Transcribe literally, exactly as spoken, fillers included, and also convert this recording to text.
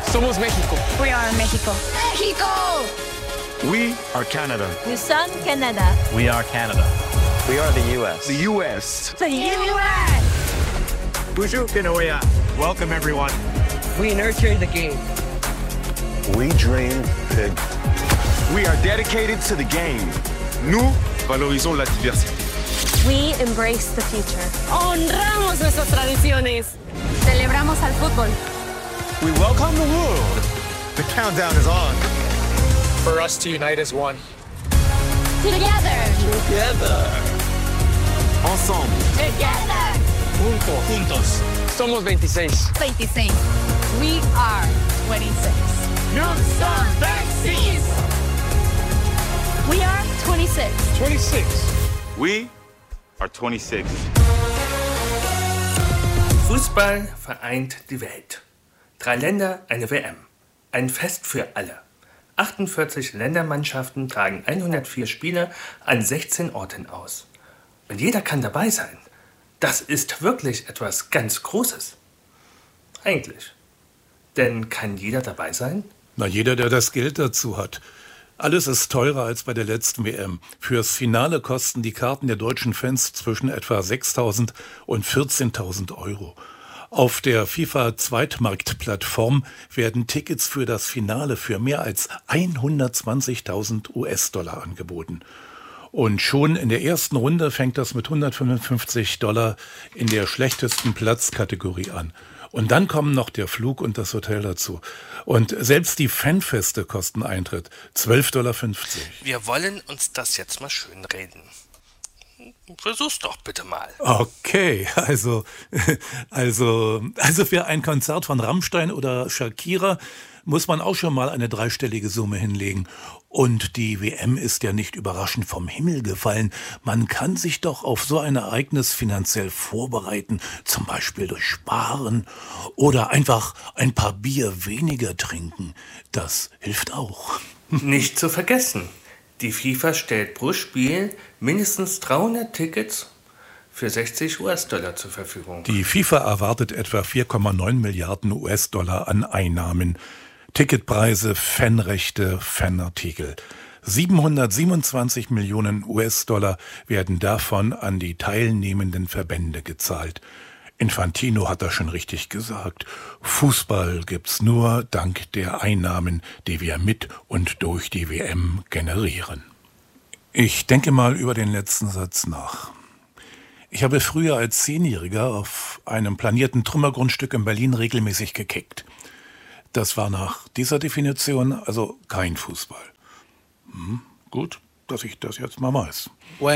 Somos México. We are Mexico. Mexico! We are Canada. Nous sommes Canada. We are Canada. We are the U S. The U S. The U S. Bonjour, Pinoya. Welcome, everyone. We nurture the game. We dream big. We are dedicated to the game. Nous valorisons la diversité. We embrace the future. Honramos nuestras tradiciones. Celebramos al fútbol. We welcome the world. The countdown is on. For us to unite as one. Together. Together. Ensemble. Together. Juntos. Juntos. Somos veintiséis. veintiséis. We are twenty-six. Nous sommes vingt-six. We are twenty-six. twenty-six. We are twenty-six. Fußball vereint die Welt. Drei Länder, eine W M. Ein Fest für alle. achtundvierzig Ländermannschaften tragen hundertvier Spiele an sechzehn Orten aus. Und jeder kann dabei sein. Das ist wirklich etwas ganz Großes. Eigentlich. Denn kann jeder dabei sein? Na, jeder, der das Geld dazu hat. Alles ist teurer als bei der letzten W M. Fürs Finale kosten die Karten der deutschen Fans zwischen etwa sechstausend und vierzehntausend Euro. Auf der FIFA-Zweitmarktplattform werden Tickets für das Finale für mehr als hundertzwanzigtausend U S-Dollar angeboten. Und schon in der ersten Runde fängt das mit hundertfünfundfünfzig Dollar in der schlechtesten Platzkategorie an. Und dann kommen noch der Flug und das Hotel dazu. Und selbst die Fanfeste kosten Eintritt. zwölf Dollar fünfzig. Wir wollen uns das jetzt mal schön reden. Versuch's doch bitte mal. Okay, also, also, also für ein Konzert von Rammstein oder Shakira muss man auch schon mal eine dreistellige Summe hinlegen. Und die W M ist ja nicht überraschend vom Himmel gefallen. Man kann sich doch auf so ein Ereignis finanziell vorbereiten, zum Beispiel durch Sparen oder einfach ein paar Bier weniger trinken. Das hilft auch. Nicht zu vergessen, die FIFA stellt pro Spiel mindestens dreihundert Tickets für sechzig U S-Dollar zur Verfügung. Die FIFA erwartet etwa vier Komma neun Milliarden U S-Dollar an Einnahmen. Ticketpreise, Fanrechte, Fanartikel. siebenhundertsiebenundzwanzig Millionen U S-Dollar werden davon an die teilnehmenden Verbände gezahlt. Infantino hat das schon richtig gesagt. Fußball gibt's nur dank der Einnahmen, die wir mit und durch die W M generieren. Ich denke mal über den letzten Satz nach. Ich habe früher als Zehnjähriger auf einem planierten Trümmergrundstück in Berlin regelmäßig gekickt. Das war nach dieser Definition also kein Fußball. Hm, gut, dass ich das jetzt mal weiß.